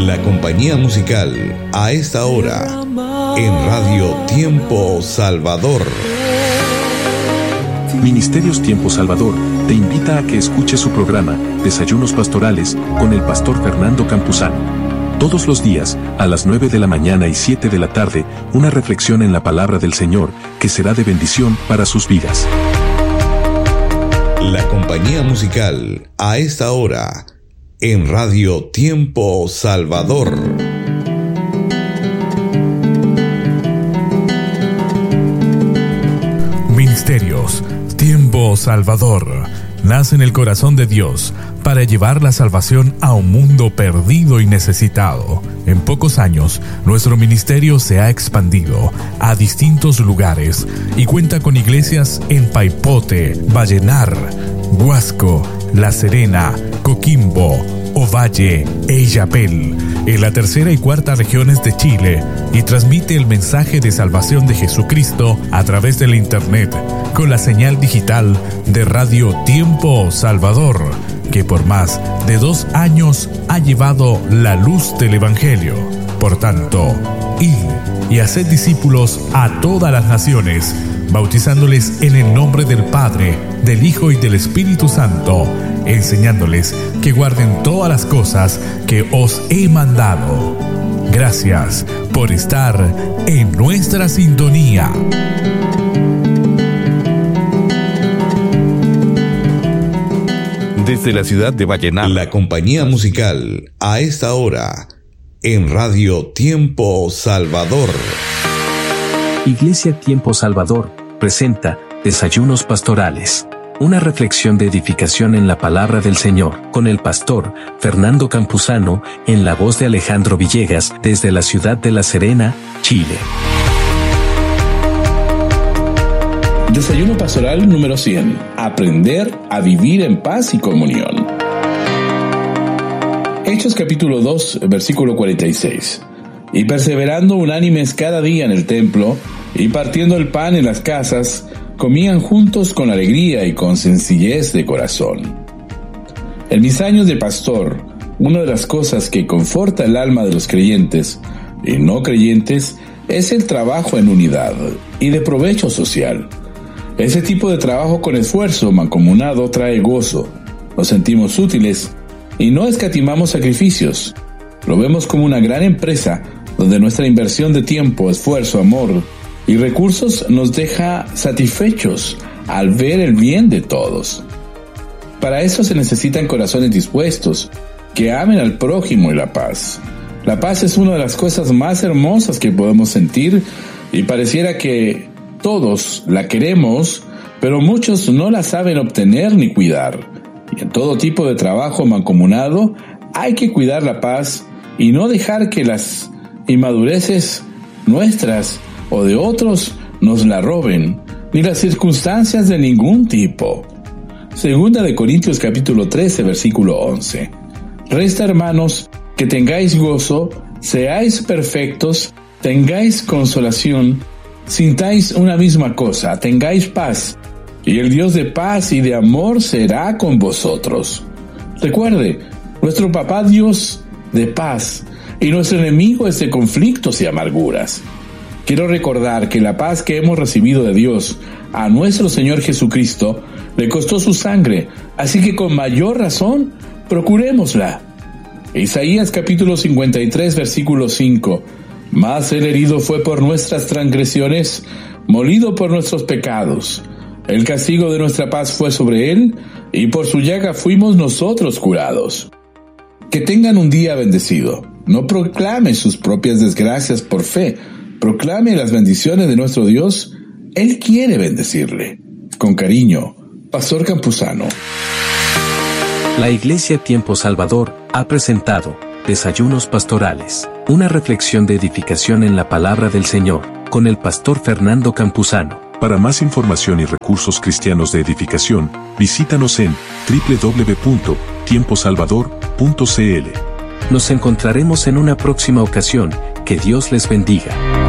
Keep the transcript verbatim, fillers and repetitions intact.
La compañía musical a esta hora en Radio Tiempo Salvador. Ministerios Tiempo Salvador te invita a que escuches su programa Desayunos Pastorales con el pastor Fernando Campuzano. Todos los días, a las nueve de la mañana y siete de la tarde, una reflexión en la palabra del Señor que será de bendición para sus vidas. La compañía musical a esta hora en Radio Tiempo Salvador. Ministerios Tiempo Salvador nace en el corazón de Dios para llevar la salvación a un mundo perdido y necesitado. En pocos años, nuestro ministerio se ha expandido a distintos lugares y cuenta con iglesias en Paipote, Vallenar, Huasco, La Serena, Coquimbo, Ovalle e Illapel, en la tercera y cuarta regiones de Chile, y transmite el mensaje de salvación de Jesucristo a través del Internet, con la señal digital de Radio Tiempo Salvador, que por más de dos años ha llevado la luz del Evangelio. Por tanto, id y haced discípulos a todas las naciones, bautizándoles en el nombre del Padre, del Hijo y del Espíritu Santo, enseñándoles que guarden todas las cosas que os he mandado. Gracias por estar en nuestra sintonía. Desde la ciudad de Vallenar, la compañía musical a esta hora en Radio Tiempo Salvador. Iglesia Tiempo Salvador presenta Desayunos Pastorales, una reflexión de edificación en la palabra del Señor, con el pastor Fernando Campuzano, en la voz de Alejandro Villegas, desde la ciudad de La Serena, Chile. Desayuno pastoral número cien. Aprender a vivir en paz y comunión. Hechos capítulo dos, versículo cuarenta y seis. Y perseverando unánimes cada día en el templo, y partiendo el pan en las casas, comían juntos con alegría y con sencillez de corazón. En mis años de pastor, una de las cosas que conforta el alma de los creyentes y no creyentes es el trabajo en unidad y de provecho social. Ese tipo de trabajo con esfuerzo mancomunado trae gozo. Nos sentimos útiles y no escatimamos sacrificios. Lo vemos como una gran empresa donde nuestra inversión de tiempo, esfuerzo, amor y recursos nos deja satisfechos al ver el bien de todos. Para eso se necesitan corazones dispuestos, que amen al prójimo y la paz. La paz es una de las cosas más hermosas que podemos sentir y pareciera que todos la queremos, pero muchos no la saben obtener ni cuidar. Y en todo tipo de trabajo mancomunado hay que cuidar la paz y no dejar que las inmadureces nuestras o de otros nos la roben, ni las circunstancias de ningún tipo. Segunda de Corintios capítulo trece, versículo once. Resta, hermanos, que tengáis gozo, seáis perfectos, tengáis consolación, sintáis una misma cosa, tengáis paz, y el Dios de paz y de amor será con vosotros. Recuerde, nuestro papá Dios de paz, y nuestro enemigo es de conflictos y amarguras. Quiero recordar que la paz que hemos recibido de Dios a nuestro Señor Jesucristo le costó su sangre, así que con mayor razón procurémosla. Isaías capítulo cincuenta y tres, versículo cinco. Mas el herido fue por nuestras transgresiones, molido por nuestros pecados. El castigo de nuestra paz fue sobre él, y por su llaga fuimos nosotros curados. Que tengan un día bendecido. No proclame sus propias desgracias por fe. Proclame las bendiciones de nuestro Dios. Él quiere bendecirle. Con cariño, Pastor Campuzano. La Iglesia Tiempo Salvador ha presentado Desayunos Pastorales, una reflexión de edificación en la palabra del Señor, con el pastor Fernando Campuzano. Para más información y recursos cristianos de edificación, visítanos en doble u doble u doble u punto tiempo salvador punto c l. Nos encontraremos en una próxima ocasión. Que Dios les bendiga.